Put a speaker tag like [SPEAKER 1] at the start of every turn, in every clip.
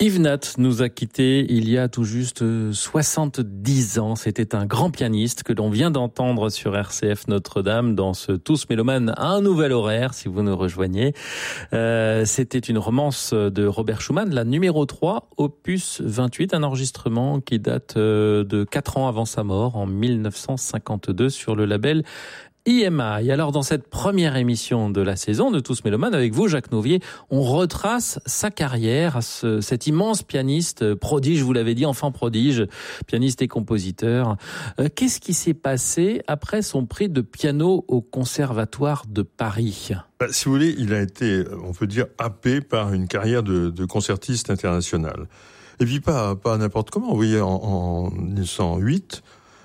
[SPEAKER 1] Yves Nat nous a quittés il y a tout juste 70 ans. C'était un grand pianiste que l'on vient d'entendre sur RCF Notre-Dame dans ce Tous Mélomanes à un nouvel horaire, si vous nous rejoignez. C'était une romance de Robert Schumann, la numéro 3, opus 28, un enregistrement qui date de 4 ans avant sa mort, en 1952, sur le label EMI. Alors, dans cette première émission de la saison de Tous Mélomanes, avec vous, Jacques Nouvier, on retrace sa carrière à cet immense pianiste, prodige, vous l'avez dit, enfant prodige, pianiste et compositeur. Qu'est-ce qui s'est passé après son prix de piano au Conservatoire de Paris ?
[SPEAKER 2] Si vous voulez, il a été, on peut dire, happé par une carrière de concertiste international. Et puis pas n'importe comment. Vous voyez, en 1908,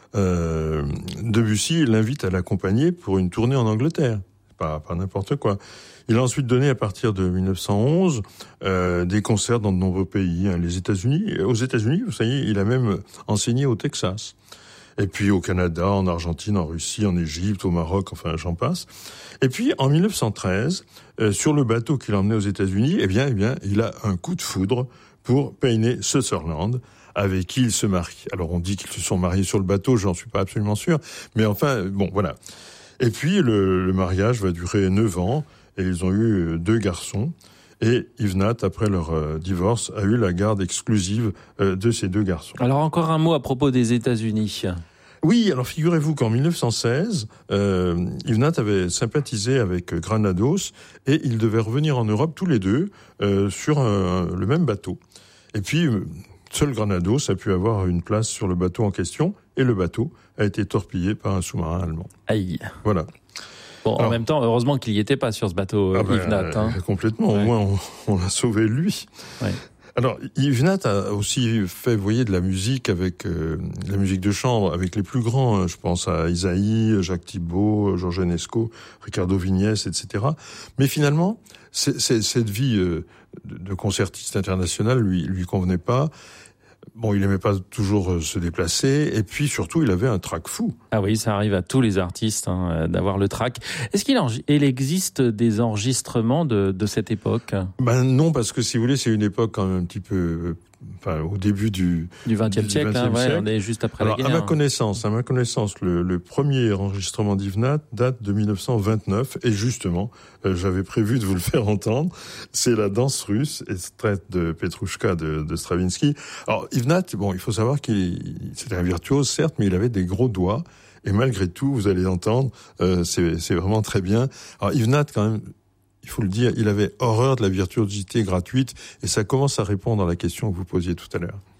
[SPEAKER 2] Debussy l'invite à l'accompagner pour une tournée en Angleterre. Pas n'importe quoi. Il a ensuite donné, à partir de 1911, des concerts dans de nombreux pays, les États-Unis. Aux États-Unis, vous savez, il a même enseigné au Texas. Et puis au Canada, en Argentine, en Russie, en Égypte, au Maroc, enfin j'en passe. Et puis en 1913, sur le bateau qu'il emmenait aux États-Unis, eh bien, il a un coup de foudre pour Payne Sutherland, avec qui il se marie. Alors on dit qu'ils se sont mariés sur le bateau, j'en suis pas absolument sûr, mais enfin, bon, voilà. Et puis le mariage va durer 9 ans, et ils ont eu 2 garçons, et Yves Nat, après leur divorce, a eu la garde exclusive de ces 2 garçons.
[SPEAKER 1] Alors encore un mot à propos des États-Unis.
[SPEAKER 2] Oui, alors figurez-vous qu'en 1916, Yves Nat avait sympathisé avec Granados, et ils devaient revenir en Europe tous les deux sur le même bateau. Et puis seul Granados a pu avoir une place sur le bateau en question, et le bateau a été torpillé par un sous-marin allemand.
[SPEAKER 1] Aïe.
[SPEAKER 2] Voilà.
[SPEAKER 1] Bon, alors, en même temps, heureusement qu'il n'y était pas sur ce bateau, Yves Nat.
[SPEAKER 2] Complètement, ouais. Au moins on l'a sauvé lui. Ouais. Alors, Yves Nat a aussi fait, vous voyez, de la musique avec la musique de chambre, avec les plus grands. Je pense à Isaïe, Jacques Thibaud, Georges Enesco, Ricardo Vignès, etc. Mais finalement, cette vie de concertiste international lui convenait pas. Bon, il aimait pas toujours se déplacer, et puis surtout, il avait un trac fou.
[SPEAKER 1] Ah oui, ça arrive à tous les artistes d'avoir le trac. Est-ce qu'il existe des enregistrements de cette époque ?
[SPEAKER 2] Ben non, parce que si vous voulez, c'est une époque quand même un petit peu, au début du
[SPEAKER 1] XXe siècle. Ouais, on est juste après la guerre.
[SPEAKER 2] À ma connaissance, le premier enregistrement d'Yves Nat date de 1929, et justement, j'avais prévu de vous le faire entendre. C'est la danse russe, extraite de Petrouchka de Stravinsky. Alors, Yves Nat, bon, il faut savoir c'était un virtuose, certes, mais il avait des gros doigts, et malgré tout, vous allez entendre, c'est vraiment très bien. Alors, Yves Nat, quand même, il faut le dire, il avait horreur de la virtuosité gratuite, et ça commence à répondre à la question que vous posiez tout à l'heure.